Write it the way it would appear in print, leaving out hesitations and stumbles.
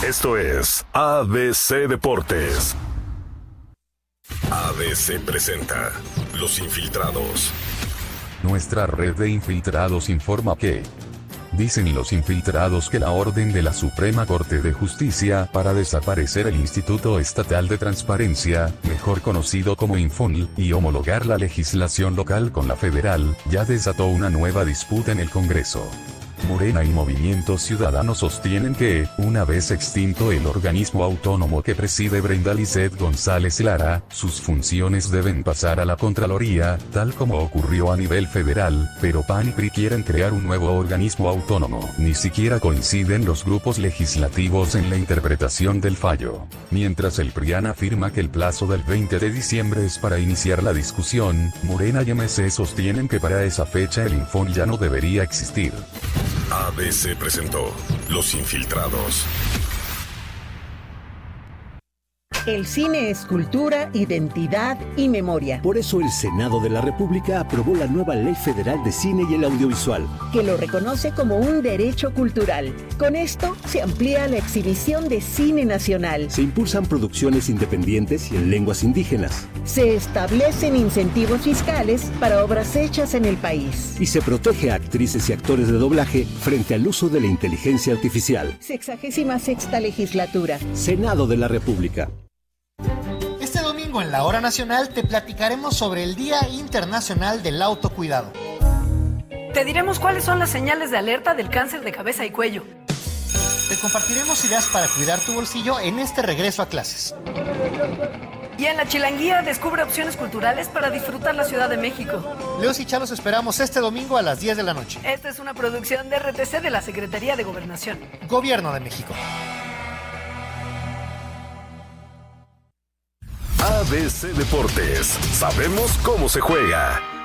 Esto es ABC Deportes. ABC presenta Los Infiltrados. Nuestra red de infiltrados informa que dicen los infiltrados que la orden de la Suprema Corte de Justicia para desaparecer el Instituto Estatal de Transparencia, mejor conocido como Infun, y homologar la legislación local con la federal, ya desató una nueva disputa en el Congreso. Morena y Movimiento Ciudadano sostienen que, una vez extinto el organismo autónomo que preside Brenda Lizeth González Lara, sus funciones deben pasar a la Contraloría, tal como ocurrió a nivel federal, pero PAN y PRI quieren crear un nuevo organismo autónomo. Ni siquiera coinciden los grupos legislativos en la interpretación del fallo. Mientras el PRIAN afirma que el plazo del 20 de diciembre es para iniciar la discusión, Morena y MC sostienen que para esa fecha el Infun ya no debería existir. ABC presentó Los Infiltrados. El cine es cultura, identidad y memoria. Por eso el Senado de la República aprobó la nueva Ley Federal de Cine y el Audiovisual, que lo reconoce como un derecho cultural. Con esto se amplía la exhibición de cine nacional. Se impulsan producciones independientes y en lenguas indígenas. Se establecen incentivos fiscales para obras hechas en el país. Y se protege a actrices y actores de doblaje frente al uso de la inteligencia artificial. 66ª legislatura. Senado de la República. Este domingo en la Hora Nacional te platicaremos sobre el Día Internacional del Autocuidado. Te diremos cuáles son las señales de alerta del cáncer de cabeza y cuello. Te compartiremos ideas para cuidar tu bolsillo en este regreso a clases. Y en la Chilanguía descubre opciones culturales para disfrutar la Ciudad de México. Leos y Chalos esperamos este domingo a las 10 de la noche. Esta es una producción de RTC de la Secretaría de Gobernación. Gobierno de México. ABC Deportes. Sabemos cómo se juega.